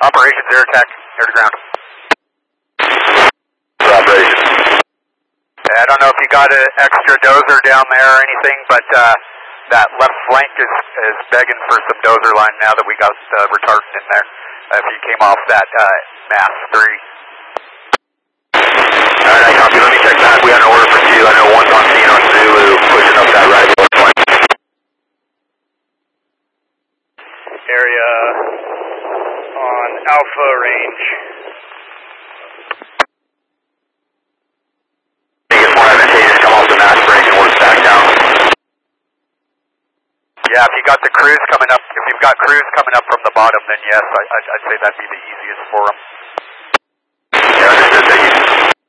Operations air attack, air to ground. Operation. I don't know if you got an extra dozer down there or anything, but that left flank is begging for some dozer line now that we got retardant in there. If you came off that mass 3. Alright, I copy. Let me check back. We had an order for 2. I know one's on scene on Zulu, pushing up that right left flank. Area on Alpha range. I think it's more advantageous to come off the mass break and work back down. Yeah, if you got the crews coming up, if you've got crews coming up from the bottom, then yes, I'd say that'd be the easiest for them. Yeah, understood. Thank you.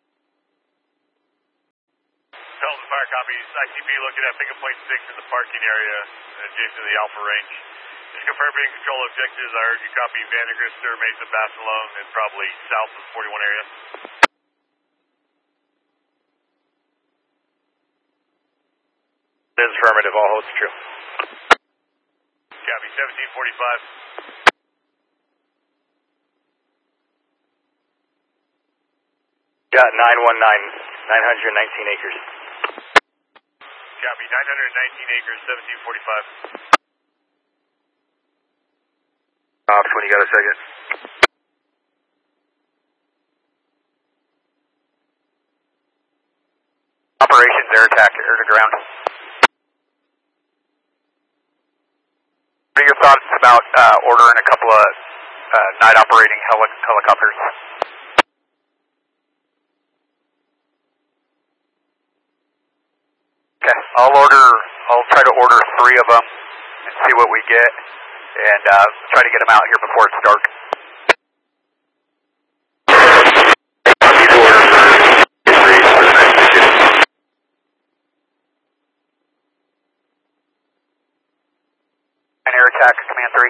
Delta Fire copies. ICP looking at finger point 6 in the parking area adjacent to the Alpha range. Just confirming control objectives. I heard you copy Vandergrister, Mesa, Barcelona, and probably south of the 41 area. It is affirmative. All holds true. Copy 1745. Got 919, 919 acres. Copy 919 acres, 1745. Ops, when you got a second. Operations air attack, air to ground. What are your thoughts about ordering a couple of night operating helicopters? Okay, I'll try to order 3 of them and see what we get, and try to get them out here before it's dark. Air attack, command 3.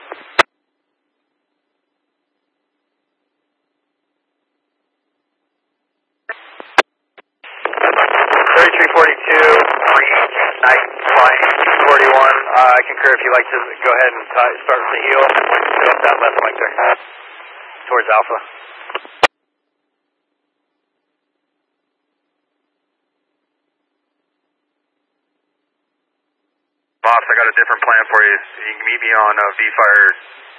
Night flying 41. I concur if you'd like to go ahead and start with the heel. Go up that left flank there. Towards Alpha. Boss, I got a different plan for you. You can meet me on V-Fire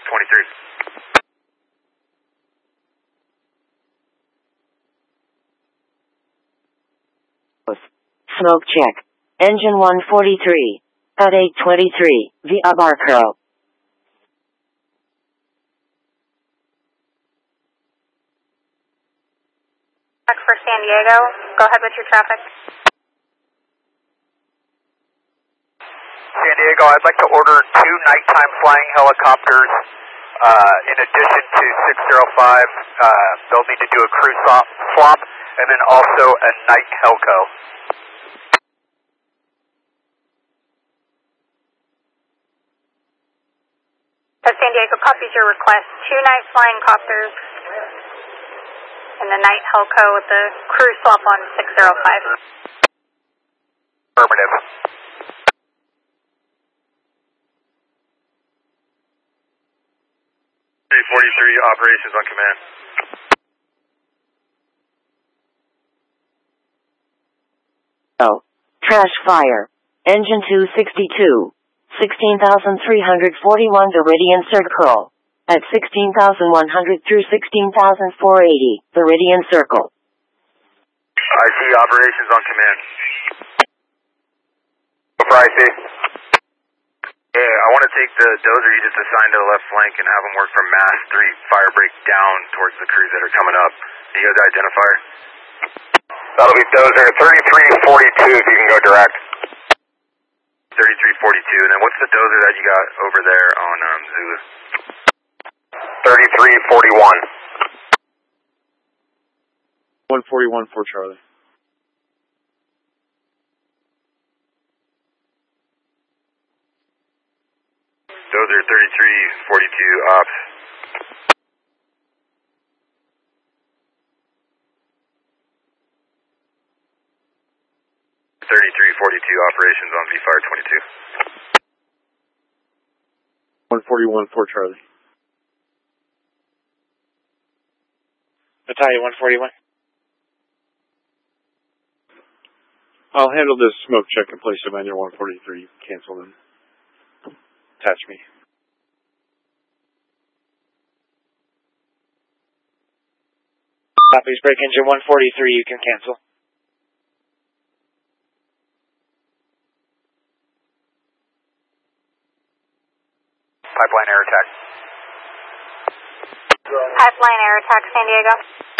23. Smoke check. Engine 143. At 823, via Barcro. Check for San Diego. Go ahead with your traffic. San Diego, I'd like to order 2 nighttime flying helicopters. In addition to 605, they'll need to do a crew swap, and then also a night helco. San Diego copies your request. 2 night flying copters and the night helco with the crew swap on 605. Affirmative. Operations on command. Oh. Trash fire. Engine 262. 16,341 Viridian Circle. At 16,100 through 16,480, Viridian Circle. I see operations on command. Over IC. Yeah, I want to take the dozer you just assigned to the left flank and have them work from Mass 3 fire break down towards the crews that are coming up. Do you guys identify? That'll be dozer 3342 if you can go direct. 3342, and then what's the dozer that you got over there on Zulu? 3341. 141 for Charlie. Dozer 3342 ops. Operations on V-Fire 22. 141 for Charlie. Natalia 141. I'll handle this smoke check and place them on your 143. You can cancel them. Attach me. Copies, break engine 143, you can cancel. Pipeline air attack. Pipeline air attack, San Diego.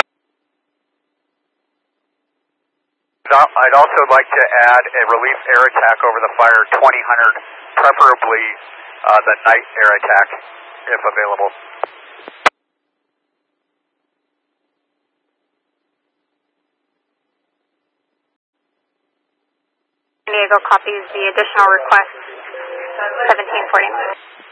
I'd also like to add a relief air attack over the fire 2000, preferably the night air attack, if available. San Diego copies the additional request, 1749.